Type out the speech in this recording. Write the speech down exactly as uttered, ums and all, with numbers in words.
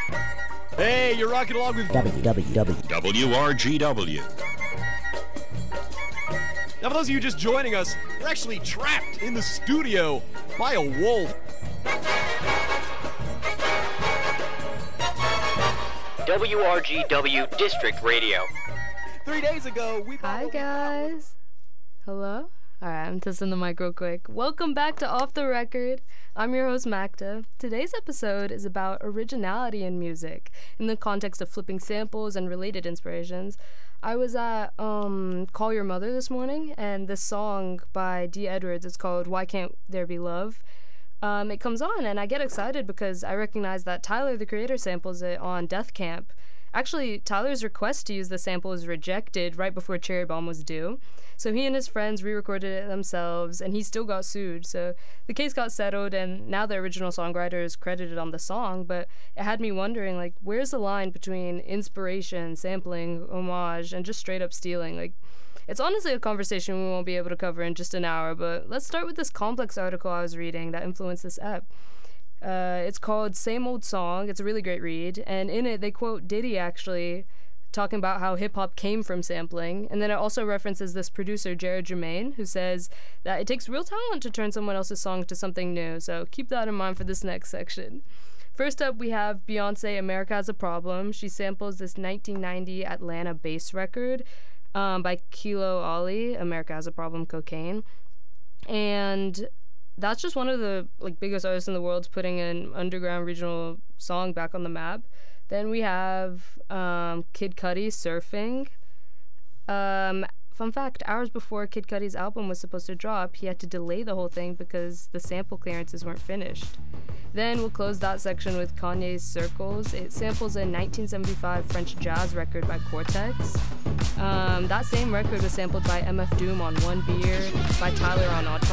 Hey, you're rocking along with W W W. W R G W. Now, for those of you just joining us, we're actually trapped in the studio by a wolf. W R G W District Radio. Three days ago, we... Hi, guys. Hello? Alright, I'm testing the mic real quick. Welcome back to Off the Record. I'm your host, Makta. Today's episode is about originality in music in the context of flipping samples and related inspirations. I was at um, Call Your Mother this morning, and this song by Dee Edwards, it's called Why Can't There Be Love? Um, it comes on, and I get excited because I recognize that Tyler, the creator, samples it on Death Camp. Actually, Tyler's request to use the sample was rejected right before Cherry Bomb was due. So he and his friends re-recorded it themselves, and he still got sued. So the case got settled, and now the original songwriter is credited on the song, but it had me wondering, like, where's the line between inspiration, sampling, homage, and just straight-up stealing? Like, it's honestly a conversation we won't be able to cover in just an hour, but let's start with this complex article I was reading that influenced this ep. Uh, it's called Same Old Song. It's a really great read, and in it they quote Diddy actually talking about how hip-hop came from sampling, and then it also references this producer Jared Jermaine, who says that it takes real talent to turn someone else's song into something new, so keep that in mind for this next section. First up, we have Beyonce, America Has a Problem. She samples this nineteen ninety Atlanta bass record um, by Kilo Ollie, America Has a Problem, Cocaine, and that's just one of the like biggest artists in the world putting an underground regional song back on the map. Then we have um, Kid Cudi, Surfing. Um, fun fact, hours before Kid Cudi's album was supposed to drop, he had to delay the whole thing because the sample clearances weren't finished. Then we'll close that section with Kanye's Circles. It samples a nineteen seventy-five French jazz record by Cortex. Um, that same record was sampled by M F Doom on One Beer, by Tyler on Autopsy.